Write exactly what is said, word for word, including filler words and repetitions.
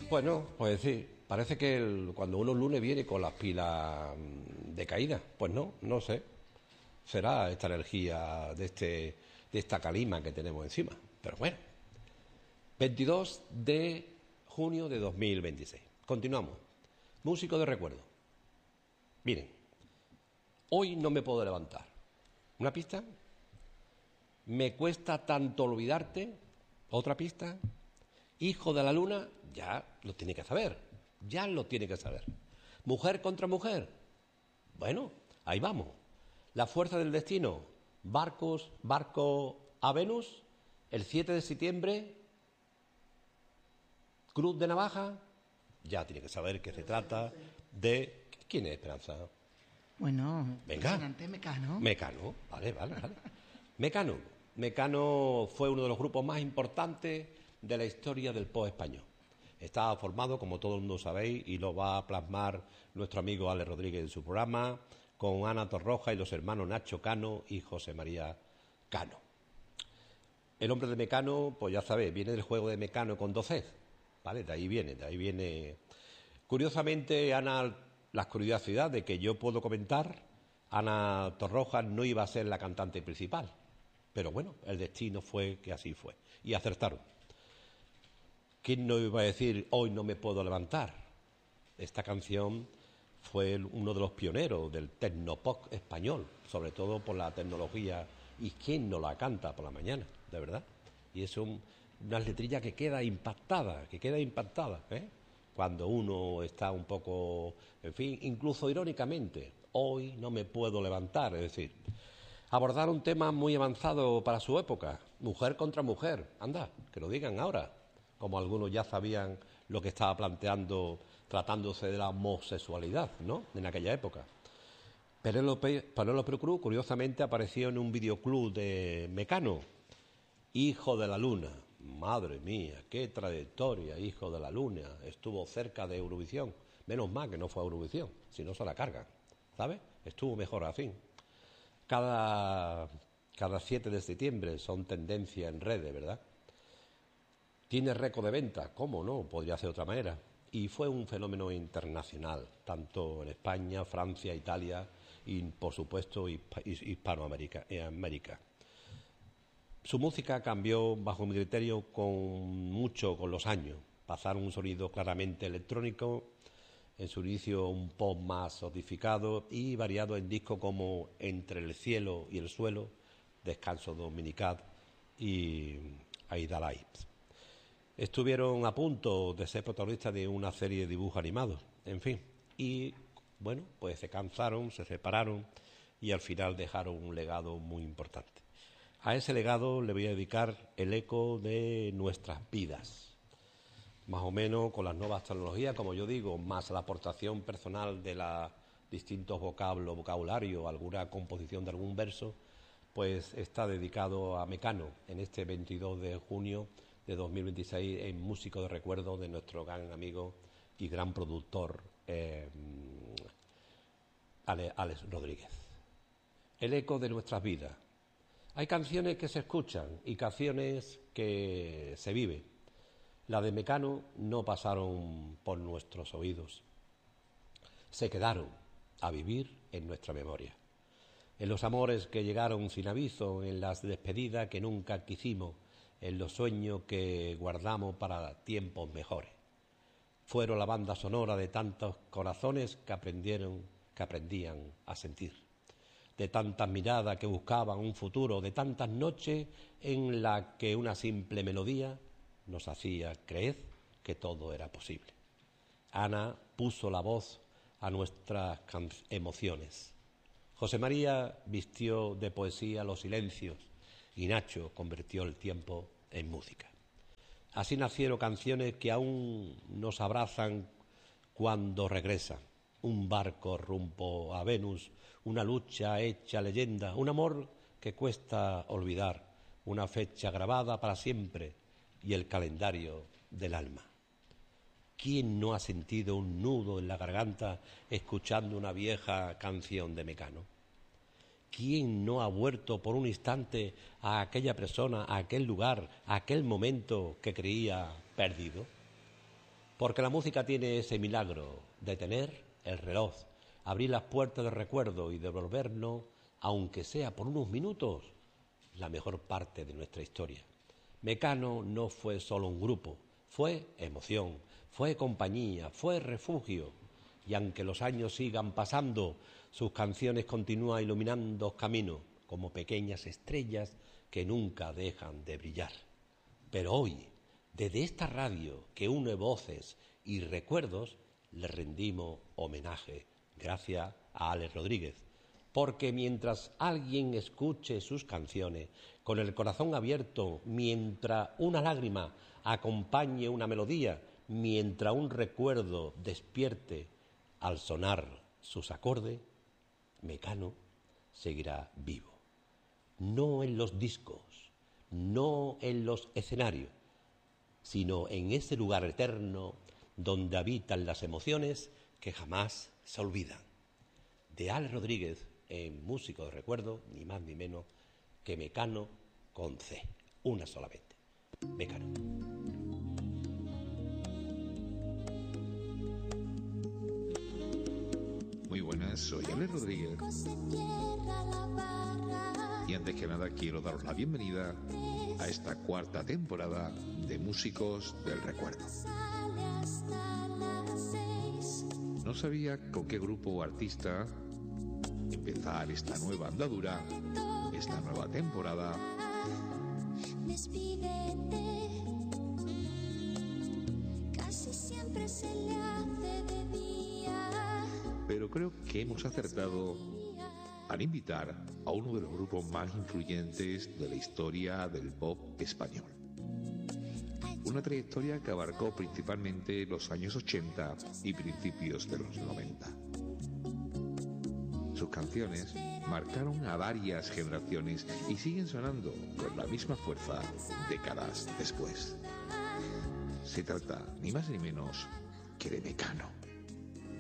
Bueno, pues sí, parece que el- cuando uno el lunes viene con las pilas mm, decaídas, pues no, no sé. Será esta energía de este de esta calima que tenemos encima. Pero bueno, veintidós de junio de dos mil veintiséis. Continuamos. Músico de recuerdo. Miren, hoy no me puedo levantar. ¿Una pista? Me cuesta tanto olvidarte. ¿Otra pista? Hijo de la luna, ya lo tiene que saber. Ya lo tiene que saber. Mujer contra mujer. Bueno, ahí vamos. La fuerza del destino. Barcos, barco a Venus. El siete de septiembre. Cruz de navaja. Ya tiene que saber que se trata de... ¿Quién es Esperanza? Bueno, Venga. fascinante Mecano. Mecano, vale, vale, vale. Mecano. Mecano fue uno de los grupos más importantes de la historia del pop español. Estaba formado, como todo el mundo sabéis, y lo va a plasmar nuestro amigo Ale Rodríguez en su programa, con Ana Torroja y los hermanos Nacho Cano y José María Cano. El hombre de Mecano, pues ya sabéis, viene del juego de Mecano con dos Cs, ¿vale? De ahí viene, de ahí viene. Curiosamente, Ana, la curiosidad de que yo puedo comentar, Ana Torroja no iba a ser la cantante principal, pero bueno, el destino fue que así fue, y acertaron. ¿Quién no iba a decir hoy no me puedo levantar? Esta canción fue uno de los pioneros del tecnopop español, sobre todo por la tecnología. ¿Y quién no la canta por la mañana? De verdad. Y es un, una letrilla que queda impactada, que queda impactada, ¿eh? Cuando uno está un poco, en fin, incluso irónicamente, hoy no me puedo levantar, es decir, abordar un tema muy avanzado para su época, mujer contra mujer, anda, que lo digan ahora, como algunos ya sabían lo que estaba planteando tratándose de la homosexualidad, ¿no?, en aquella época. Penélope, Penélope Cruz, curiosamente, apareció en un videoclub de Mecano, Hijo de la Luna. Madre mía, qué trayectoria, Hijo de la Luna. Estuvo cerca de Eurovisión. Menos mal que no fue a Eurovisión, si no se la cargan, ¿sabes? Estuvo mejor así. Cada, cada siete de septiembre son tendencia en redes, ¿verdad? Tiene récord de venta, ¿cómo no? Podría ser de otra manera. Y fue un fenómeno internacional, tanto en España, Francia, Italia y, por supuesto, Hispanoamérica. Eh, América. Su música cambió, bajo mi criterio, con mucho con los años. Pasaron un sonido claramente electrónico, en su inicio un pop más sofisticado y variado en discos como Entre el cielo y el suelo, Descanso dominical y Aida Lights. Estuvieron a punto de ser protagonistas de una serie de dibujos animados, en fin. Y, bueno, pues se cansaron, se separaron y al final dejaron un legado muy importante. A ese legado le voy a dedicar el eco de nuestras vidas. Más o menos con las nuevas tecnologías, como yo digo, más la aportación personal de los distintos vocablos, vocabulario, alguna composición de algún verso, pues está dedicado a Mecano en este veintidós de junio de dos mil veintiséis en Músico de Recuerdo de nuestro gran amigo y gran productor eh, Alex Rodríguez. El eco de nuestras vidas. Hay canciones que se escuchan y canciones que se viven. Las de Mecano no pasaron por nuestros oídos. Se quedaron a vivir en nuestra memoria. En los amores que llegaron sin aviso, en las despedidas que nunca quisimos, en los sueños que guardamos para tiempos mejores. Fueron la banda sonora de tantos corazones que aprendieron, que aprendían a sentir. De tantas miradas que buscaban un futuro, de tantas noches en las que una simple melodía nos hacía creer que todo era posible. Ana puso la voz a nuestras emociones. José María vistió de poesía los silencios y Nacho convirtió el tiempo en música. Así nacieron canciones que aún nos abrazan cuando regresan. Un barco rumbo a Venus, una lucha hecha leyenda, un amor que cuesta olvidar, una fecha grabada para siempre y el calendario del alma. ¿Quién no ha sentido un nudo en la garganta escuchando una vieja canción de Mecano? ¿Quién no ha vuelto por un instante a aquella persona, a aquel lugar, a aquel momento que creía perdido? Porque la música tiene ese milagro de tener el reloj, abrir las puertas del recuerdo y devolvernos, aunque sea por unos minutos, la mejor parte de nuestra historia. Mecano no fue solo un grupo, fue emoción, fue compañía, fue refugio. Y aunque los años sigan pasando, sus canciones continúan iluminando caminos como pequeñas estrellas que nunca dejan de brillar. Pero hoy, desde esta radio que une voces y recuerdos, le rendimos homenaje gracias a Alex Rodríguez. Porque mientras alguien escuche sus canciones con el corazón abierto, mientras una lágrima acompañe una melodía, mientras un recuerdo despierte al sonar sus acordes, Mecano seguirá vivo. No en los discos, no en los escenarios, sino en ese lugar eterno donde habitan las emociones que jamás se olvidan. De Alex Rodríguez, en Músico de Recuerdo, ni más ni menos que Mecano con C, una solamente. Mecano. Muy buenas, soy Alex Rodríguez. Y antes que nada quiero daros la bienvenida a esta cuarta temporada de Músicos del Recuerdo. No sabía con qué grupo o artista empezar esta nueva andadura, esta nueva temporada. Casi siempre se le hace de día. Pero creo que hemos acertado al invitar a uno de los grupos más influyentes de la historia del pop español. Una trayectoria que abarcó principalmente los años ochenta y principios de los noventa. Sus canciones marcaron a varias generaciones y siguen sonando con la misma fuerza décadas después. Se trata ni más ni menos que de Mecano.